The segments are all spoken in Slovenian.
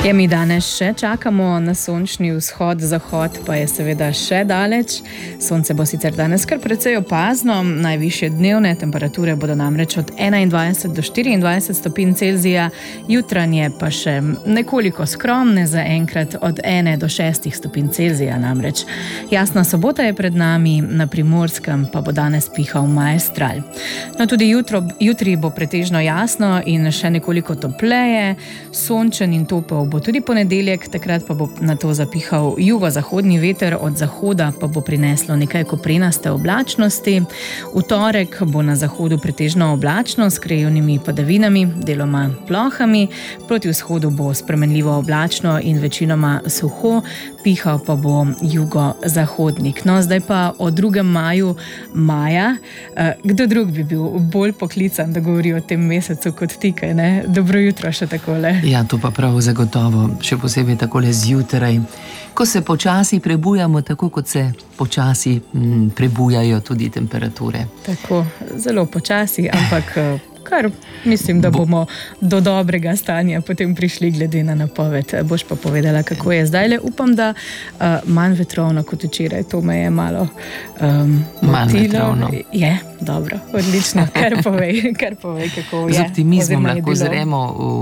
Ja, mi danes še čakamo na sončni vzhod, zahod pa je seveda še daleč. Sonce bo sicer danes kar precej opazno, najvišje dnevne temperature bodo namreč od 21 do 24 stopinj Celzija, jutranje pa še nekoliko skromne, zaenkrat od 1 do 6 stopinj Celzija namreč. Jasna sobota je pred nami, na Primorskem pa bo danes pihal maestral. No, tudi jutri bo pretežno jasno in še nekoliko topleje, sončen in topel bo tudi ponedeljek, takrat pa bo na to zapihal jugozahodni veter, od zahoda pa bo prineslo nekaj koprenaste oblačnosti. V torek bo na zahodu pretežno oblačno s krajevnimi padavinami, deloma plohami, proti vzhodu bo spremenljivo oblačno in večinoma suho, pihal pa bo jugozahodnik. No, zdaj pa o 2. maju maja. Kdo drug bi bil bolj poklican, da govori o tem mesecu kot ti, kaj ne? Dobro jutro še takole. Ja, to pa prav zagotovo, še posebej takole zjutraj, ko se počasi prebujamo, tako kot se počasi prebujajo tudi temperature. Tako, zelo počasi, ampak kar mislim, da bomo do dobrega stanja potem prišli glede na napoved. Boš pa povedala, kako je zdajle. Upam, da manj vetrovno kot včeraj. To me je malo motilo. Manj vetrovno. Je, dobro, odlično. Kar povej, kako je. Z optimizmom lahko zremo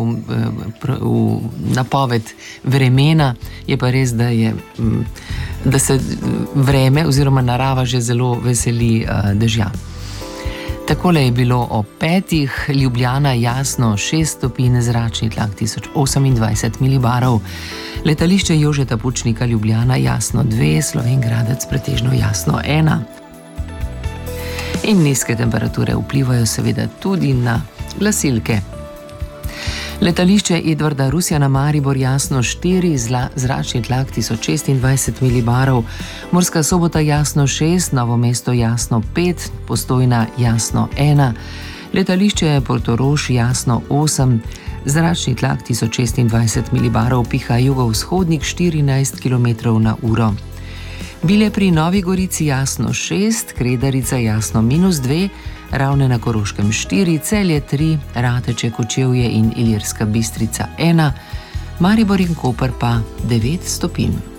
v napoved vremena. Je pa res, da se vreme oziroma narava že zelo veseli dežja. Takole je bilo ob 5. Ljubljana jasno 6 stopinj, zračni tlak 1028 milibarov. Letališče Jožeta Pučnika Ljubljana jasno 2, Slovenj Gradec pretežno jasno 1. In nizke temperature vplivajo seveda tudi na glasilke. Letališče Edvarda Rusjana Maribor jasno 4, zračni tlak 1026 milibarov, Murska Sobota jasno 6, Novo mesto jasno 5, Postojna jasno 1, letališče Portorož jasno 8, zračni tlak 1026 milibarov, piha jugovzhodnik 14 km na uro. Bile pri Novi Gorici jasno 6, Kredarica jasno -2, Ravne na Koroškem 4, Celje 3, Rateče, Kočevje in Ilirska Bistrica 1, Maribor in Koper pa 9 stopinj.